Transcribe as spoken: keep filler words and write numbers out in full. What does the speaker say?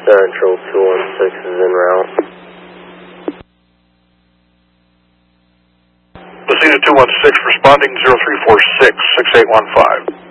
Central two one six is en route. Messina two one six responding zero three four six, six eight one five.